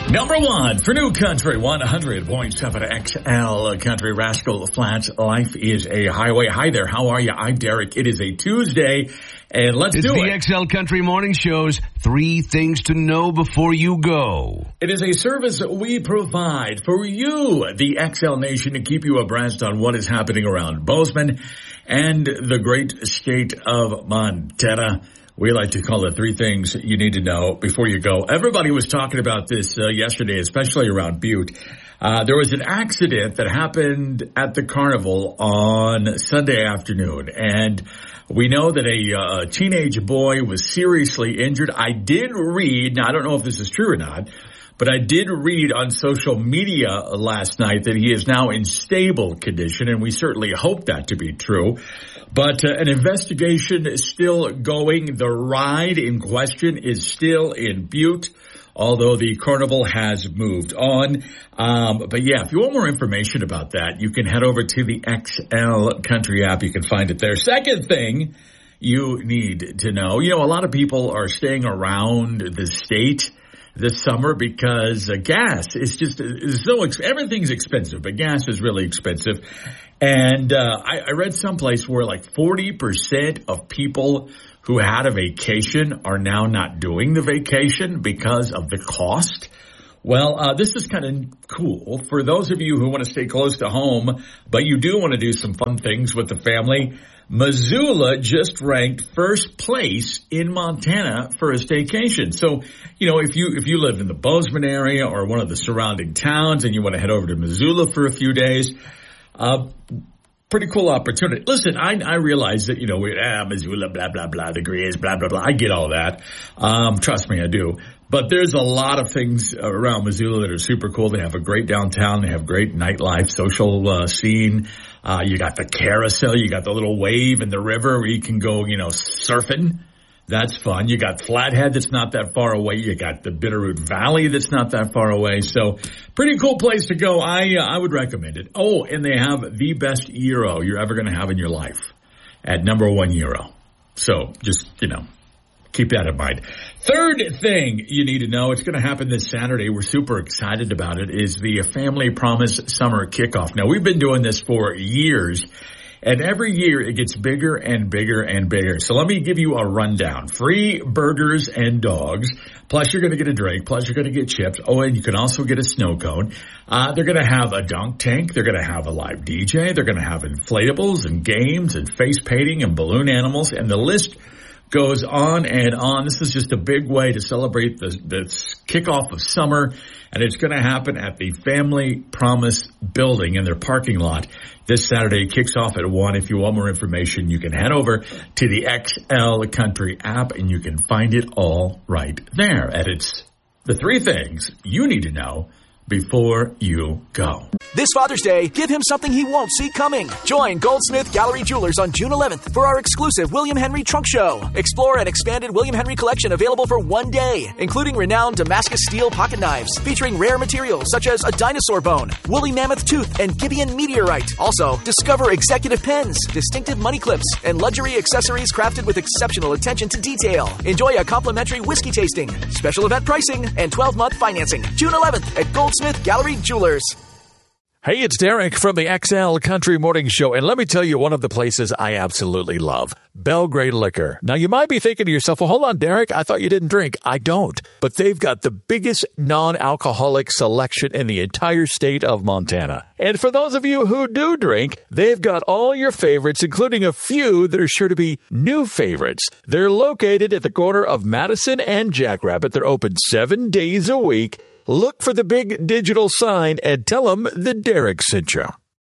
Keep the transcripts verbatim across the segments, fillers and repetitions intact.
Number one for New Country, one hundred point seven X L Country, Rascal Flats. Life is a highway. Hi there. How are you? I'm Derek. It is a Tuesday, and let's it's do the it. the X L Country Morning Show's three things to know before you go. It is a service we provide for you, the X L Nation, to keep you abreast on what is happening around Bozeman and the great state of Montana. We like to call it three things you need to know before you go. Everybody was talking about this uh, yesterday, especially around Butte. Uh, there was an accident that happened at the carnival on Sunday afternoon, and we know that a uh, teenage boy was seriously injured. I did read, now I don't know if this is true or not, but I did read on social media last night that he is now in stable condition, and we certainly hope that to be true. But uh, an investigation is still going. The ride in question is still in Butte, although the carnival has moved on. Um, but yeah, if you want more information about that, you can head over to the X L Country app. You can find it there. Second thing you need to know, you know, a lot of people are staying around the state this summer because uh, gas is just is so ex- everything's expensive, but gas is really expensive. And uh, I, I read someplace where like forty percent of people who had a vacation are now not doing the vacation because of the cost. Well, uh, this is kind of cool for those of you who want to stay close to home, but you do want to do some fun things with the family. Missoula just ranked first place in Montana for a staycation. So, you know, if you if you live in the Bozeman area or one of the surrounding towns and you want to head over to Missoula for a few days, uh, pretty cool opportunity. Listen, I, I realize that, you know, we ah, Missoula, blah, blah, blah, degrees, blah, blah, blah. I get all that. Um, trust me, I do. But there's a lot of things around Missoula that are super cool. They have a great downtown. They have great nightlife, social uh, scene. Uh, you got the carousel. You got the little wave in the river where you can go, you know, surfing. That's fun. You got Flathead that's not that far away. You got the Bitterroot Valley that's not that far away. So pretty cool place to go. I uh, I would recommend it. Oh, and they have the best gyro you're ever going to have in your life at number one gyro. So just, you know, keep that in mind. Third thing you need to know, it's going to happen this Saturday. We're super excited about it, is the Family Promise Summer Kickoff. Now, we've been doing this for years, and every year it gets bigger and bigger and bigger. So let me give you a rundown. Free burgers and dogs, plus you're going to get a drink, plus you're going to get chips. Oh, and you can also get a snow cone. Uh, they're going to have a dunk tank. They're going to have a live D J. They're going to have inflatables and games and face painting and balloon animals, and the list goes on and on. This is just a big way to celebrate the, the kickoff of summer, and it's going to happen at the Family Promise building in their parking lot. This Saturday kicks off at one. If you want more information, you can head over to the X L Country app, and you can find it all right there. And it's the three things you need to know before you go. This Father's Day, give him something he won't see coming. Join Goldsmith Gallery Jewelers on June eleventh for our exclusive William Henry Trunk Show. Explore an expanded William Henry collection available for one day, including renowned Damascus steel pocket knives featuring rare materials such as a dinosaur bone, woolly mammoth tooth, and Gibeon meteorite. Also, discover executive pens, distinctive money clips, and luxury accessories crafted with exceptional attention to detail. Enjoy a complimentary whiskey tasting, special event pricing, and twelve-month financing. June eleventh at Goldsmith Gallery Jewelers. Hey, it's Derek from the X L Country Morning Show, and let me tell you one of the places I absolutely love, Belgrade Liquor. Now, you might be thinking to yourself, well, hold on, Derek, I thought you didn't drink. I don't, but they've got the biggest non-alcoholic selection in the entire state of Montana. And for those of you who do drink, they've got all your favorites, including a few that are sure to be new favorites. They're located at the corner of Madison and Jackrabbit. They're open seven days a week. Look for the big digital sign and tell them that Derek sent you.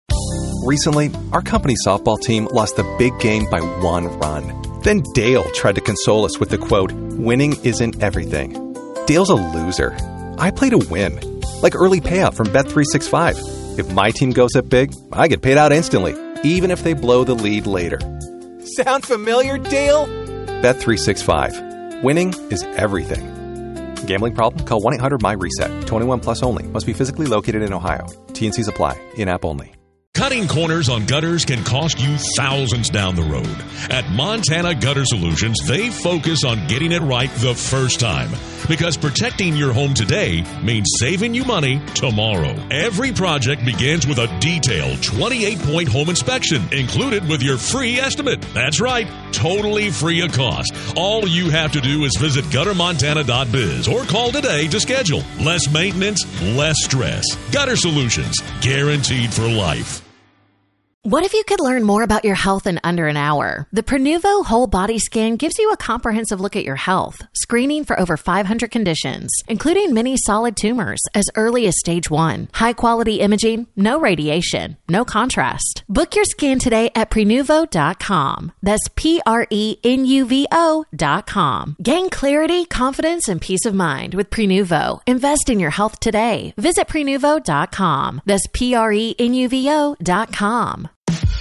Recently, our company softball team lost the big game by one run. Then Dale tried to console us with the quote, "Winning isn't everything." Dale's a loser. I play to win. Like early payout from Bet three sixty-five. If my team goes up big, I get paid out instantly, even if they blow the lead later. Sound familiar, Dale? Bet three sixty-five. Winning is everything. Gambling problem? Call one eight hundred M Y reset. twenty-one plus only. Must be physically located in Ohio. T and Cs apply. In-app only. Cutting corners on gutters can cost you thousands down the road. At Montana Gutter Solutions, they focus on getting it right the first time. Because protecting your home today means saving you money tomorrow. Every project begins with a detailed twenty-eight point home inspection included with your free estimate. That's right, totally free of cost. All you have to do is visit gutter montana dot biz or call today to schedule. Less maintenance, less stress. Gutter Solutions, guaranteed for life. What if you could learn more about your health in under an hour? The Prenuvo Whole Body Scan gives you a comprehensive look at your health, screening for over five hundred conditions, including many solid tumors as early as stage one. High-quality imaging, no radiation, no contrast. Book your scan today at prenuvo dot com. That's P R E N U V O dot com. Gain clarity, confidence, and peace of mind with Prenuvo. Invest in your health today. Visit prenuvo dot com. That's P R E N U V O dot com.